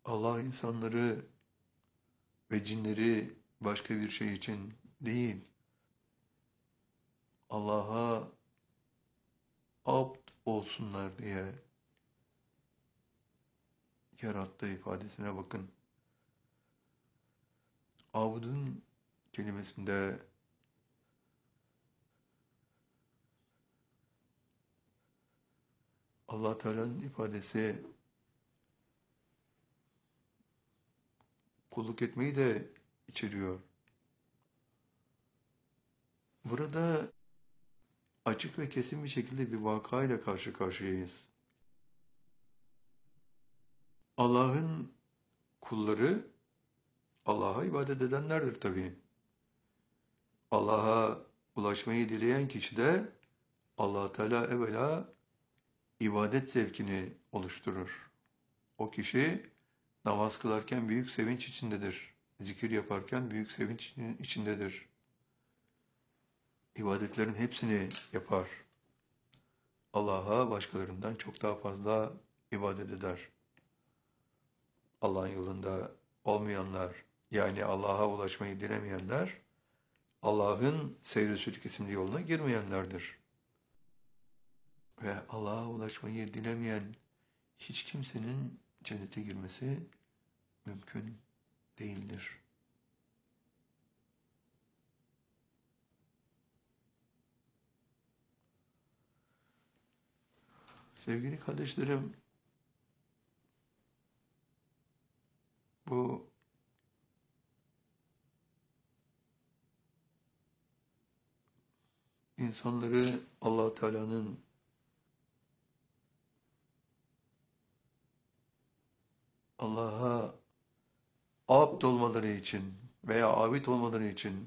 Allah insanları ve cinleri başka bir şey için değil, Allah'a abd olsunlar diye yarattığı ifadesine bakın. Abdun kelimesinde Allah Teala'nın ifadesi kulluk etmeyi de içeriyor. Burada açık ve kesin bir şekilde bir vakayla karşı karşıyayız. Allah'ın kulları Allah'a ibadet edenlerdir tabii. Allah'a ulaşmayı dileyen kişi de Allah Teala evvela ibadet zevkini oluşturur. O kişi namaz kılarken büyük sevinç içindedir. Zikir yaparken büyük sevinç içindedir. İbadetlerin hepsini yapar. Allah'a başkalarından çok daha fazla ibadet eder. Allah'ın yolunda olmayanlar, yani Allah'a ulaşmayı dilemeyenler, Allah'ın seyr-i sülük isimli yoluna girmeyenlerdir. Ve Allah'a ulaşmayı dilemeyen hiç kimsenin cennete girmesi mümkün değildir. Sevgili kardeşlerim, bu insanları Allah Teala'nın Allah'a abd olmaları için veya abid olmaları için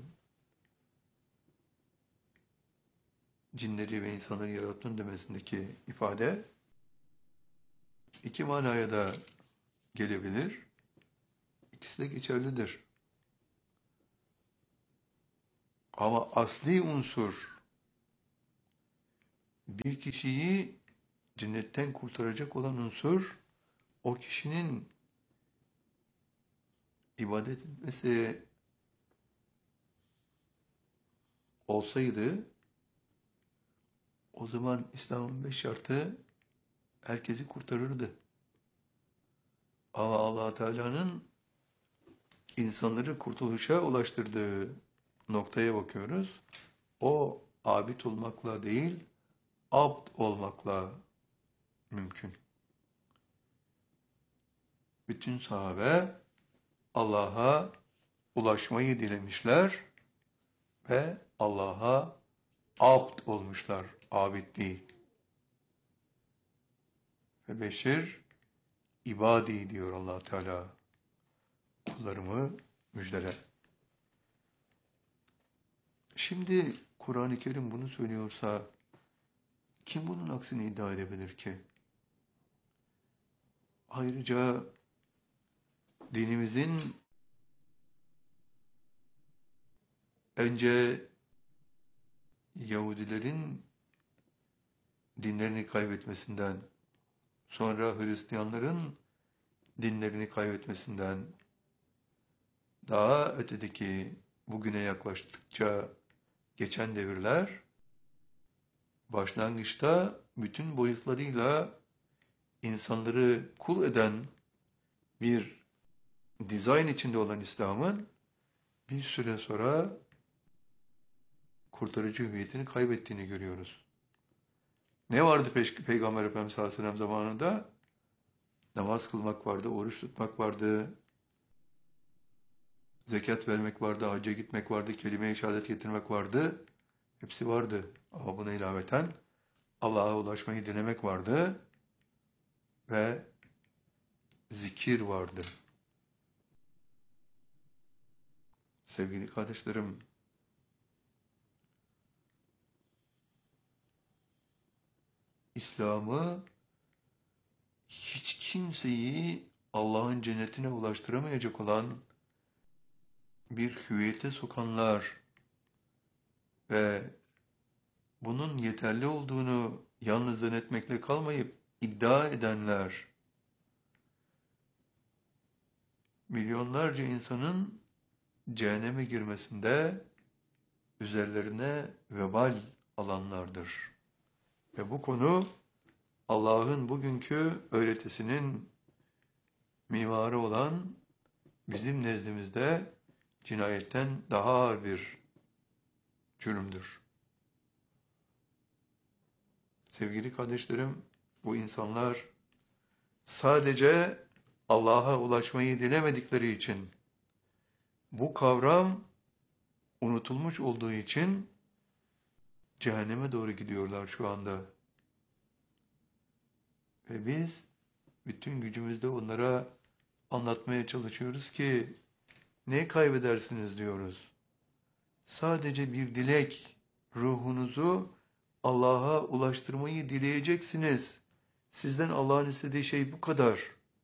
cinleri ve insanları yarattın demesindeki ifade iki manaya da gelebilir. İkisi de geçerlidir. Ama asli unsur bir kişiyi cennetten kurtaracak olan unsur o kişinin ibadet etmesi olsaydı o zaman İslam'ın 5 şartı herkesi kurtarırdı. Ama Allah Teala'nın insanları kurtuluşa ulaştırdığı noktaya bakıyoruz. O abid olmakla değil, abd olmakla mümkün. Bütün sahabe Allah'a ulaşmayı dilemişler ve Allah'a abd olmuşlar, abid değil. Ve beşir ibadi diyor Allah Teala. Kullarımı müjdele. Şimdi Kur'an-ı Kerim bunu söylüyorsa kim bunun aksini iddia edebilir ki? Ayrıca dinimizin önce Yahudilerin dinlerini kaybetmesinden, sonra Hristiyanların dinlerini kaybetmesinden, daha ötedeki bugüne yaklaştıkça geçen devirler, başlangıçta bütün boyutlarıyla insanları kul eden bir dizayn içinde olan İslam'ın bir süre sonra kurtarıcı hüviyetini kaybettiğini görüyoruz. Ne vardı Peygamber Efendimiz sallallahu aleyhi ve sellem zamanında? Namaz kılmak vardı, oruç tutmak vardı, zekat vermek vardı, hacca gitmek vardı, kelime-i şehadet getirmek vardı. Hepsi vardı. Ama buna ilaveten Allah'a ulaşmayı dilemek vardı ve zikir vardı. Sevgili kardeşlerim, İslam'ı hiç kimseyi Allah'ın cennetine ulaştıramayacak olan bir hüviyete sokanlar ve bunun yeterli olduğunu yalnız zannetmekle kalmayıp iddia edenler milyonlarca insanın cehenneme girmesinde üzerlerine vebal alanlardır. Ve bu konu Allah'ın bugünkü öğretisinin mimarı olan bizim nezdimizde cinayetten daha ağır bir cürümdür. Sevgili kardeşlerim, bu insanlar sadece Allah'a ulaşmayı dilemedikleri için, bu kavram unutulmuş olduğu için cehenneme doğru gidiyorlar şu anda. Ve biz bütün gücümüzle onlara anlatmaya çalışıyoruz ki ne kaybedersiniz diyoruz. Sadece bir dilek, ruhunuzu Allah'a ulaştırmayı dileyeceksiniz. Sizden Allah'ın istediği şey bu kadar.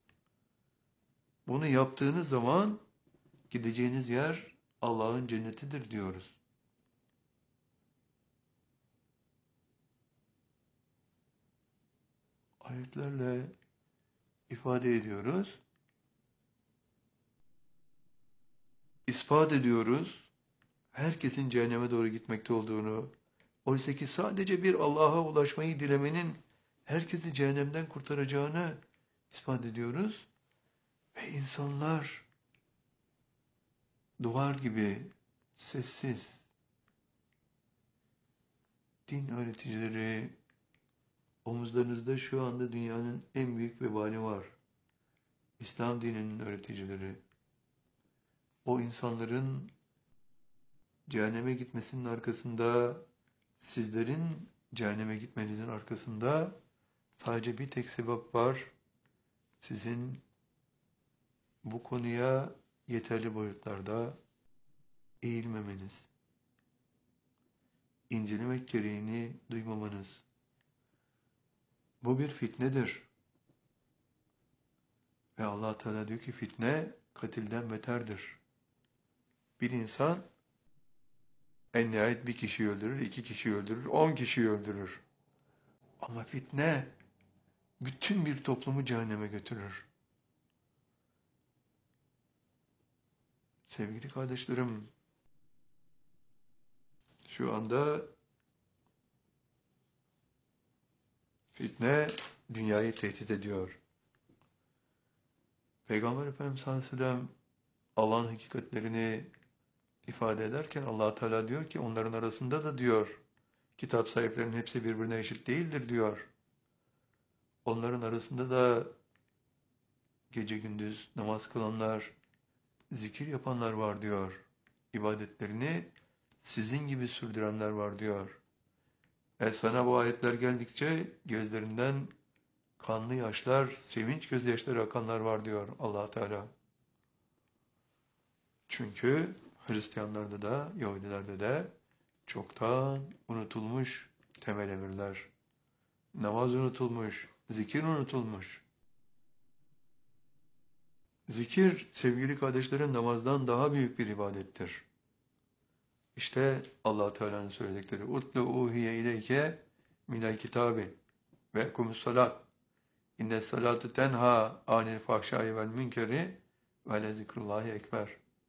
Bunu yaptığınız zaman gideceğiniz yer Allah'ın cennetidir diyoruz. Ayetlerle ifade ediyoruz. İspat ediyoruz. Herkesin cehenneme doğru gitmekte olduğunu, oysa ki sadece bir Allah'a ulaşmayı dilemenin herkesi cehennemden kurtaracağını ispat ediyoruz. Ve insanlar duvar gibi sessiz, din öğreticileri, omuzlarınızda şu anda dünyanın en büyük vebali var. İslam dininin öğreticileri. O insanların cehenneme gitmesinin arkasında, sizlerin cehenneme gitmenizin arkasında sadece bir tek sebep var. Sizin bu konuya yeterli boyutlarda eğilmemeniz, incelemek gereğini duymamanız. Bu bir fitnedir. Ve Allah Teala diyor ki fitne katilden beterdir. Bir insan en nihayet bir kişiyi öldürür, 2 kişiyi öldürür, 10 kişiyi öldürür. Ama fitne bütün bir toplumu cehenneme götürür. Sevgili kardeşlerim, şu anda fitne dünyayı tehdit ediyor. Peygamber Efendimiz sallallahu aleyhi ve sellem Allah'ın hakikatlerini ifade ederken Allah Teala diyor ki onların arasında da diyor kitap sahiplerinin hepsi birbirine eşit değildir diyor. Onların arasında da gece gündüz namaz kılanlar, zikir yapanlar var diyor. İbadetlerini sizin gibi sürdürenler var diyor. Sana bu ayetler geldikçe gözlerinden kanlı yaşlar, sevinç gözyaşları akanlar var diyor Allah Teala. Çünkü Hristiyanlarda da, Yahudilerde de çoktan unutulmuş temel emirler. Namaz unutulmuş, zikir unutulmuş. Zikir, sevgili kardeşlerim, namazdan daha büyük bir ibadettir. İşte Allah Teala'nın söyledikleri utlu uhiye ileyke minel kitabi ve ekumus salat inne salatu tenha anil fahşai vel münkeri ve le zikrullahi ekber.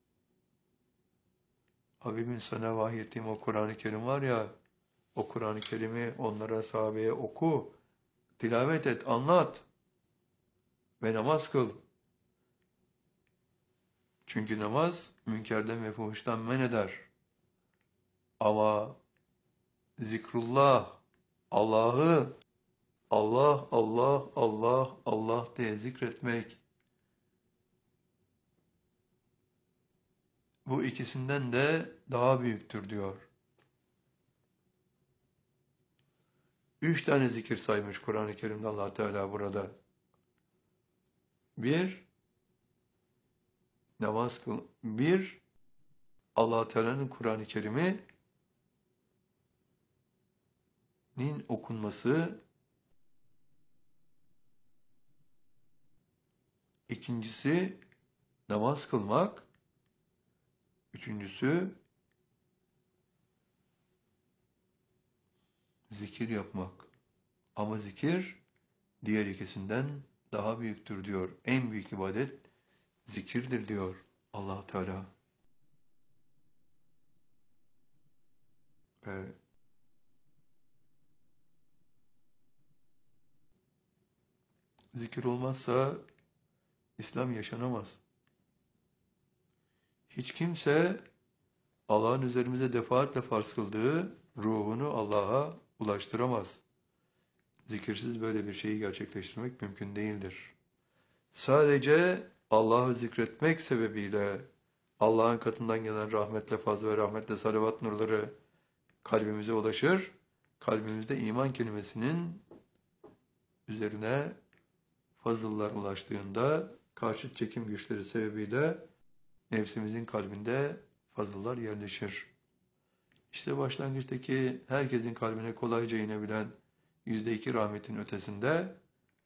Habibim sana vahyettiğim o Kur'an-ı Kerim var ya, o Kur'an-ı Kerim'i onlara, sahabeye oku, tilavet et, anlat ve namaz kıl. Çünkü namaz münkerden ve fuhuştan men eder. Ama zikrullah, Allah'ı Allah, Allah, Allah, Allah diye zikretmek, bu ikisinden de daha büyüktür diyor. 3 tane zikir saymış Kur'an-ı Kerim'de Allah Teala burada. Bir, namaz kıl. Bir, Allah Teala'nın Kur'an-ı Kerim'inin okunması. İkincisi, namaz kılmak. Üçüncüsü, zikir yapmak. Ama zikir diğer ikisinden daha büyüktür diyor. En büyük ibadet zikirdir diyor Allah Teala. Ve zikir olmazsa İslam yaşanamaz. Hiç kimse Allah'ın üzerimize defaatle farz kıldığı ruhunu Allah'a ulaştıramaz. Zikirsiz böyle bir şeyi gerçekleştirmek mümkün değildir. Sadece Allah'ı zikretmek sebebiyle Allah'ın katından gelen rahmetle fazl ve rahmetle salavat nurları kalbimize ulaşır. Kalbimizde iman kelimesinin üzerine fazıllar ulaştığında karşıt çekim güçleri sebebiyle nefsimizin kalbinde fazıllar yerleşir. İşte başlangıçtaki herkesin kalbine kolayca inebilen %2 rahmetin ötesinde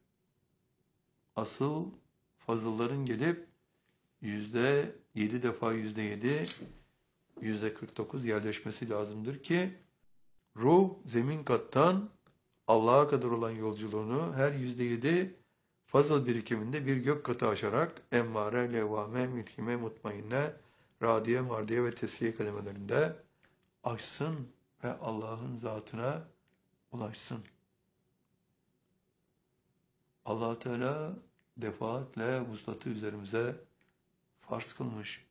asıl fazılların gelip %7 defa %7, %49 yerleşmesi lazımdır ki ruh zemin kattan Allah'a kadar olan yolculuğunu her %7 fazıl birikiminde bir gök katı aşarak emmare, levvame, mülhime, mutmainne, radiye, mardiye ve tesliye kelimelerinde aşsın ve Allah'ın zatına ulaşsın. Allah Teala defaatle vuslatı üzerimize farz kılmış.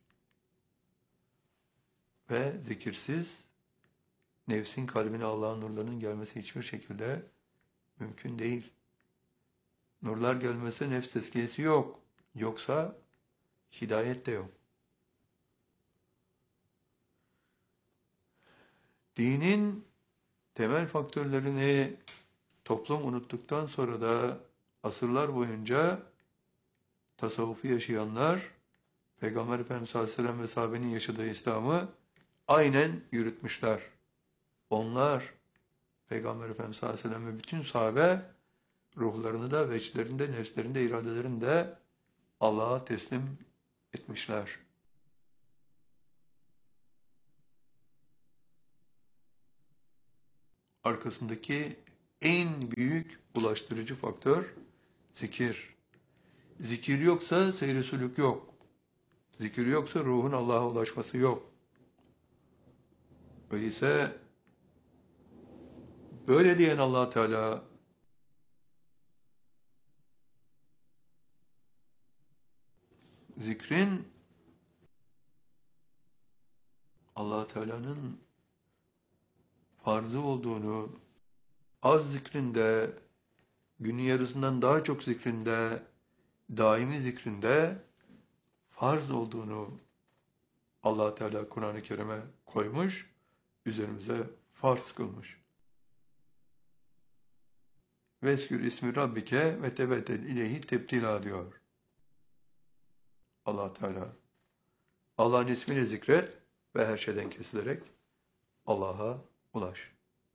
Ve zikirsiz nefsin kalbine Allah'ın nurlarının gelmesi hiçbir şekilde mümkün değil. Nurlar gelmese nefs tezkiyesi yok. Yoksa hidayet de yok. Dinin temel faktörlerini toplum unuttuktan sonra da asırlar boyunca tasavvufu yaşayanlar Peygamber Efendimiz sallallahu aleyhi ve sellem ve sahabenin yaşadığı İslam'ı aynen yürütmüşler. Onlar Peygamber Efendimiz sallallahu aleyhi ve sellem ve bütün sahabe ruhlarını da, veçlerini de, nefslerini de, iradelerini de Allah'a teslim etmişler. Arkasındaki en büyük ulaştırıcı faktör zikir. Zikir yoksa seyri sülük yok. Zikir yoksa ruhun Allah'a ulaşması yok. Öyleyse böyle diyen Allah Teala zikrin Allah Teala'nın farzı olduğunu, az zikrinde, günün yarısından daha çok zikrinde, daimi zikrinde farz olduğunu Allah Teala Kur'an-ı Kerim'e koymuş, üzerimize farz kılmış. Veskür ismi Rabbike ve tebettel ileyhi tebtila diyor Allah Teala. Allah'ın ismini zikret ve her şeyden kesilerek Allah'a ulaş.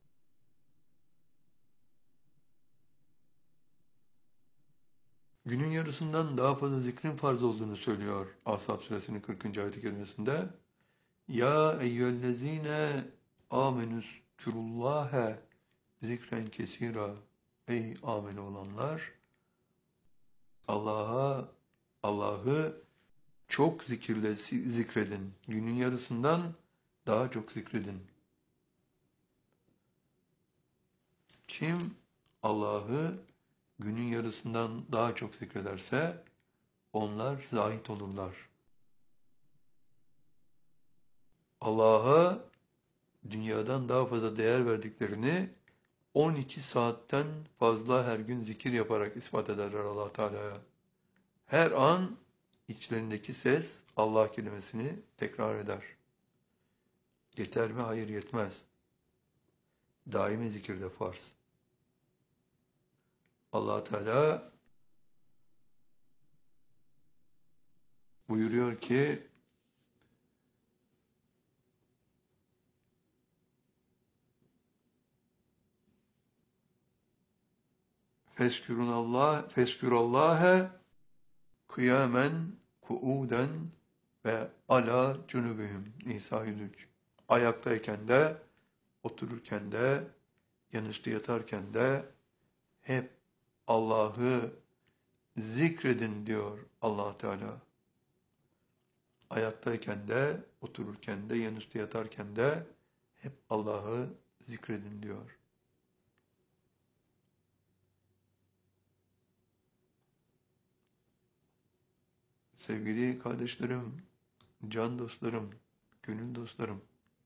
Günün yarısından daha fazla zikrin farz olduğunu söylüyor Ahzab suresinin 40. ayet-i kerimesinde. Ya eyyühellezine amenüzkurullâhe zikren kesira. Ey amel olanlar, Allah'ı çok zikredin. Günün yarısından daha çok zikredin. Kim Allah'ı günün yarısından daha çok zikrederse onlar zahit olurlar. Allah'a dünyadan daha fazla değer verdiklerini 12 saatten fazla her gün zikir yaparak ispat ederler Allah Teala'ya. Her an içlerindeki ses Allah kelimesini tekrar eder. Yeter mi? Hayır, yetmez. Daimi zikirde farz. Allah Teala buyuruyor ki Feskürallâhe kıyamen kuuden ve ala cunubihim. Nisa 103. Ayaktayken de, otururken de, yanüstü yatarken de hep Allah'ı zikredin diyor Allah Teala. Ayaktayken de, otururken de, yanüstü yatarken de hep Allah'ı zikredin diyor. Sevgili kardeşlerim, can dostlarım, gönül dostlarım,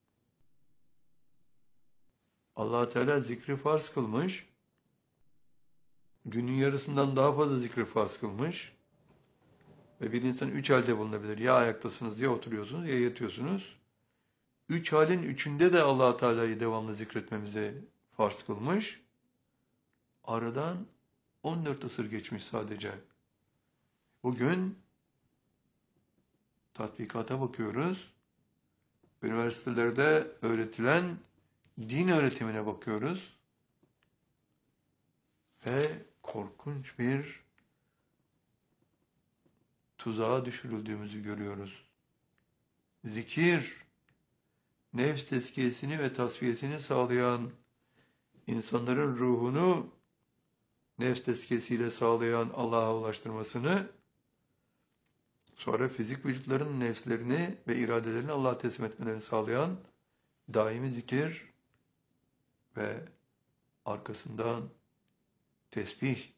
Allah Teala zikri farz kılmış, günün yarısından daha fazla zikri farz kılmış ve bir insan üç halde bulunabilir. Ya ayaktasınız, ya oturuyorsunuz, ya yatıyorsunuz. Üç halin üçünde de Allah Teala'yı devamlı zikretmemizi farz kılmış. Aradan 14 asır geçmiş sadece. Bugün tatbikata bakıyoruz. Üniversitelerde öğretilen din öğretimine bakıyoruz. Ve korkunç bir tuzağa düşürüldüğümüzü görüyoruz. Zikir, nefs tezkiyesini ve tasfiyesini sağlayan, insanların ruhunu nefs tezkiyesiyle sağlayan Allah'a ulaştırmasını, sonra fizik vücutların nefslerini ve iradelerini Allah'a teslim etmelerini sağlayan daimi zikir ve arkasından tesbih,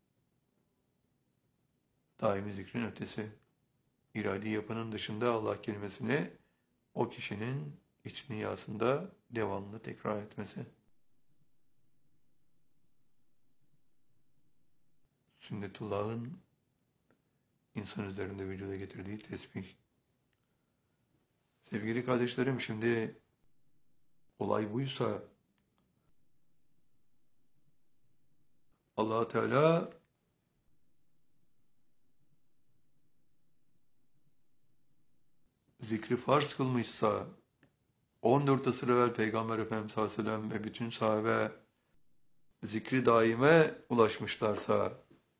daimi zikrin ötesi, iradi yapının dışında Allah kelimesini o kişinin iç dünyasında devamlı tekrar etmesi. Sünnetullah'ın insan üzerinde vücuda getirdiği tesbih. Sevgili kardeşlerim, şimdi olay buysa Allah Teala zikri farz kılmışsa 14 asır evvel Peygamber Efendimiz sallallahu aleyhi ve sellem ve bütün sahabe zikri daime ulaşmışlarsa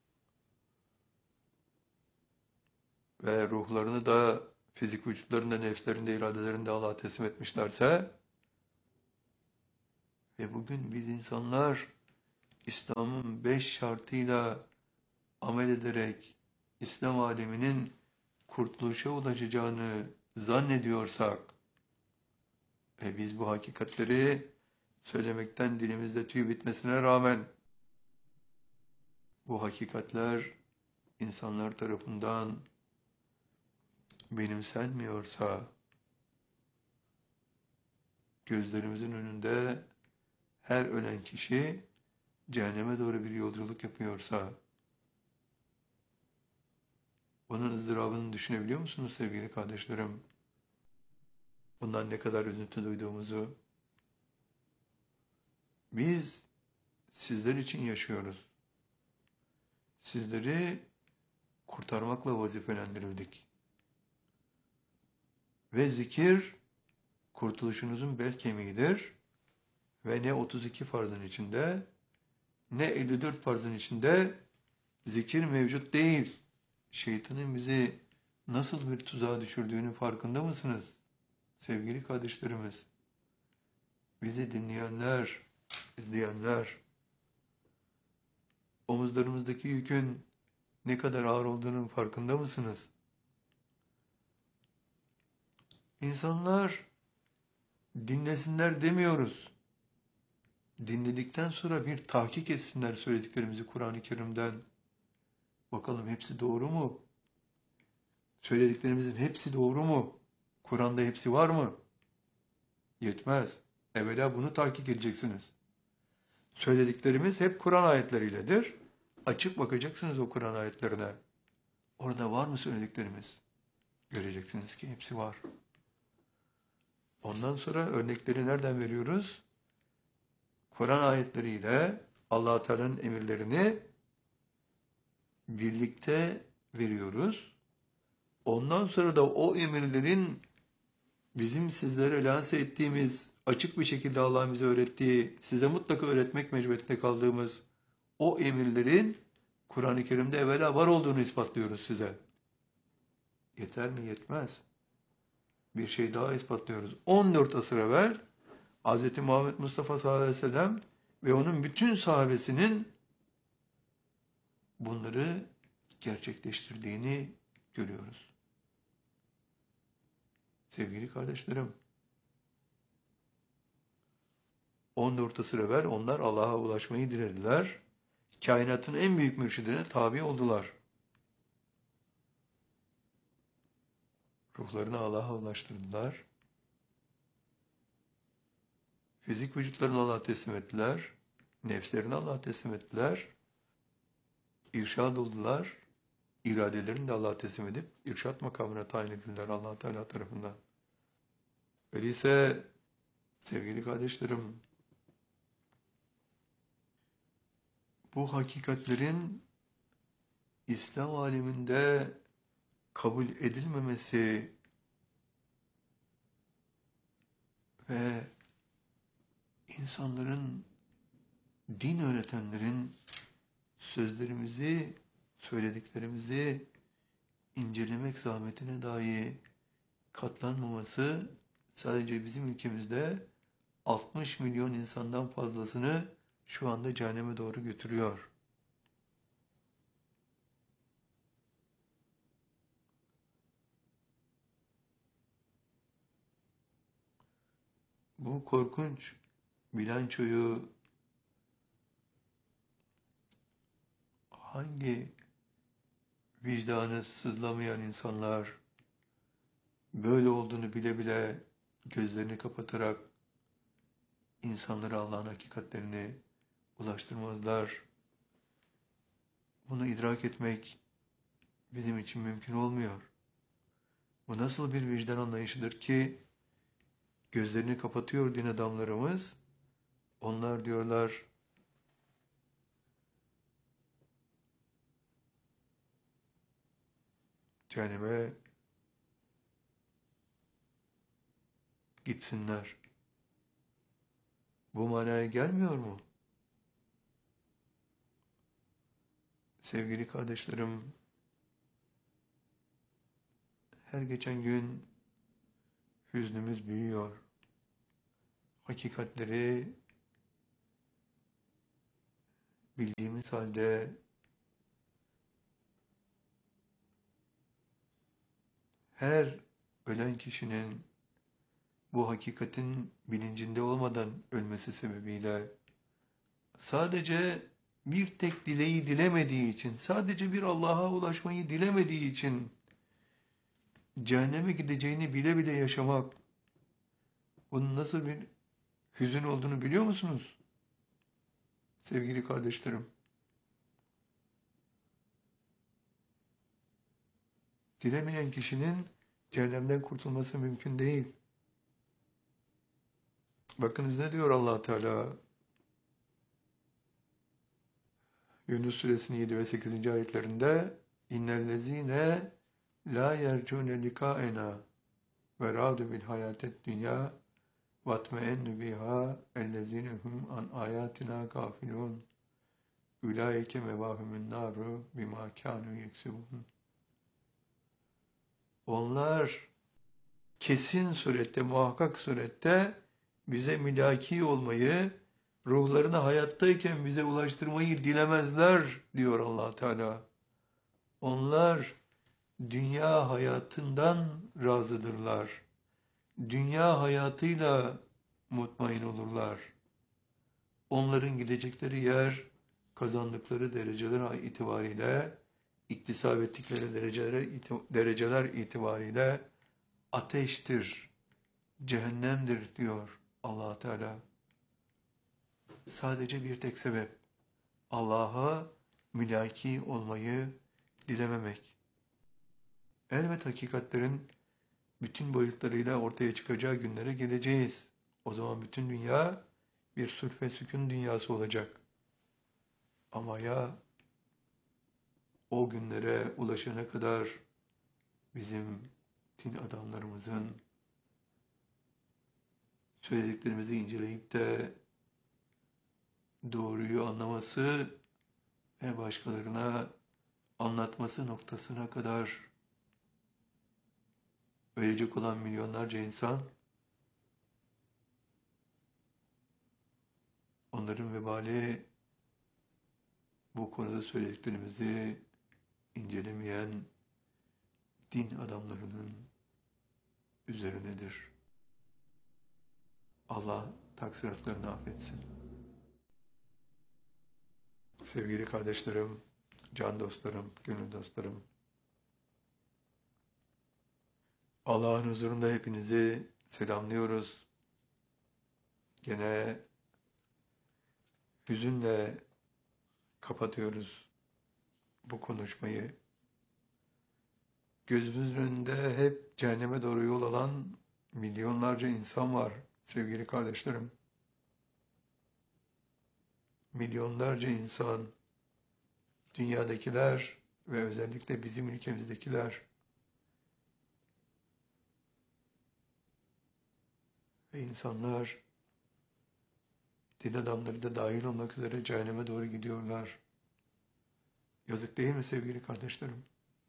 ve ruhlarını da fizik vücutlarında, nefslerinde, iradelerinde Allah'a teslim etmişlerse ve bugün biz insanlar İslam'ın 5 şartıyla amel ederek İslam aleminin kurtuluşa ulaşacağını zannediyorsak ve biz bu hakikatleri söylemekten dilimizde tüy bitmesine rağmen bu hakikatler insanlar tarafından benimsenmiyorsa, gözlerimizin önünde her ölen kişi cehenneme doğru bir yolculuk yapıyorsa, bunun ızdırabını düşünebiliyor musunuz sevgili kardeşlerim? Bundan ne kadar üzüntü duyduğumuzu. Biz sizler için yaşıyoruz. Sizleri kurtarmakla vazifelendirildik. Ve zikir kurtuluşunuzun bel kemiğidir. Ve ne 32 farzın içinde, ne 54 farzın içinde zikir mevcut değil. Şeytanın bizi nasıl bir tuzağa düşürdüğünün farkında mısınız? Sevgili kardeşlerimiz, bizi dinleyenler, izleyenler, omuzlarımızdaki yükün ne kadar ağır olduğunun farkında mısınız? İnsanlar dinlesinler demiyoruz. Dinledikten sonra bir tahkik etsinler söylediklerimizi Kur'an-ı Kerim'den. Bakalım hepsi doğru mu? Söylediklerimizin hepsi doğru mu? Kur'an'da hepsi var mı? Yetmez. Evvela bunu tahkik edeceksiniz. Söylediklerimiz hep Kur'an ayetleriyledir. Açıp bakacaksınız o Kur'an ayetlerine. Orada var mı söylediklerimiz? Göreceksiniz ki hepsi var. Ondan sonra örnekleri nereden veriyoruz? Kur'an ayetleriyle Allah Teala'nın emirlerini birlikte veriyoruz. Ondan sonra da o emirlerin bizim sizlere lanse ettiğimiz, açık bir şekilde Allah'ın bize öğrettiği, size mutlaka öğretmek mecburiyetinde kaldığımız o emirlerin Kur'an-ı Kerim'de evvela var olduğunu ispatlıyoruz size. Yeter mi? Yetmez. Bir şey daha ispatlıyoruz. 14 asır evvel Hz. Muhammed Mustafa sallallahu aleyhi ve sellem ve onun bütün sahabesinin bunları gerçekleştirdiğini görüyoruz. Sevgili kardeşlerim, 14 asır evvel onlar Allah'a ulaşmayı dilediler. Kainatın en büyük mürşidine tabi oldular. Ruhlarını Allah'a ulaştırdılar. Fizik vücutlarını Allah'a teslim ettiler. Nefslerini Allah'a teslim ettiler. İrşad oldular. İradelerini de Allah'a teslim edip irşat makamına tayin edildiler Allah Teala tarafından. Öyleyse sevgili kardeşlerim, bu hakikatlerin İslam aleminde kabul edilmemesi ve insanların, din öğretenlerin sözlerimizi, söylediklerimizi incelemek zahmetine dahi katlanmaması sadece bizim ülkemizde 60 milyon insandan fazlasını şu anda cehenneme doğru götürüyor. Bu korkunç bilançoyu hangi vicdanı sızlamayan insanlar böyle olduğunu bile bile gözlerini kapatarak insanlara Allah'ın hakikatlerini ulaştırmazlar? Bunu idrak etmek bizim için mümkün olmuyor. Bu nasıl bir vicdan anlayışıdır ki gözlerini kapatıyor din adamlarımız. Onlar diyorlar cehenneme gitsinler. Bu manaya gelmiyor mu? Sevgili kardeşlerim, her geçen gün hüznümüz büyüyor. Hakikatleri bildiğimiz halde her ölen kişinin bu hakikatin bilincinde olmadan ölmesi sebebiyle sadece bir tek dileği dilemediği için, sadece bir Allah'a ulaşmayı dilemediği için cehenneme gideceğini bile bile yaşamak, bunun nasıl bir hüzün olduğunu biliyor musunuz? Sevgili kardeşlerim, dilemeyen kişinin cehennemden kurtulması mümkün değil. Bakınız ne diyor Allah Teala? Yunus suresinin 7 ve 8. ayetlerinde İnnellezîne lâ yercûne likâena ve râdu bil hayâted dünya vatmeennü biha ellezîne hum an âyâtina gâfilûn ulaike mevâhumün nâru bimâ kânû yeksibûn. Onlar kesin surette, muhakkak surette bize mülaki olmayı, ruhlarını hayattayken bize ulaştırmayı dilemezler diyor Allah Teala. Onlar dünya hayatından razıdırlar. Dünya hayatıyla mutmain olurlar. Onların gidecekleri yer, kazandıkları dereceler itibariyle, iktisap ettikleri dereceler itibariyle ateştir, cehennemdir diyor Allah Teala. Sadece bir tek sebep, Allah'a mülaki olmayı dilememek. Elbet hakikatlerin bütün boyutlarıyla ortaya çıkacağı günlere geleceğiz. O zaman bütün dünya bir sulh ve sükun dünyası olacak. Ama ya o günlere ulaşana kadar bizim din adamlarımızın söylediklerimizi inceleyip de doğruyu anlaması ve başkalarına anlatması noktasına kadar ölecek olan milyonlarca insan, onların vebali bu konuda söylediklerimizi incelemeyen din adamlarının üzerinedir. Allah taksiratlarını affetsin. Sevgili kardeşlerim, can dostlarım, gönül dostlarım, Allah'ın huzurunda hepinizi selamlıyoruz. Gene hüzünle kapatıyoruz bu konuşmayı. Gözümüzün önünde hep cehenneme doğru yol alan milyonlarca insan var sevgili kardeşlerim. Milyonlarca insan, dünyadakiler ve özellikle bizim ülkemizdekiler ve insanlar, din adamları da dahil olmak üzere cehenneme doğru gidiyorlar. Yazık değil mi sevgili kardeşlerim?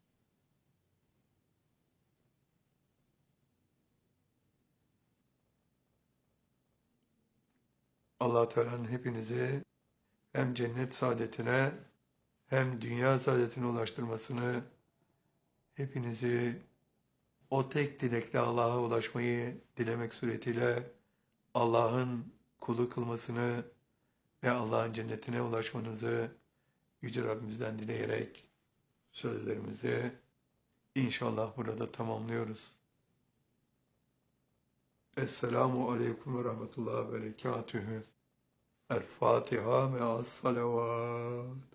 Allah Teala'nın hepinizi hem cennet saadetine hem dünya saadetine ulaştırmasını, hepinizi o tek dilekle Allah'a ulaşmayı dilemek suretiyle Allah'ın kulu kılmasını ve Allah'ın cennetine ulaşmanızı Yüce Rabbimizden dileyerek sözlerimizi inşallah burada tamamlıyoruz. Esselamu Aleyküm ve Rahmetullah ve Berekatühü. El Fatiha me'as salavat.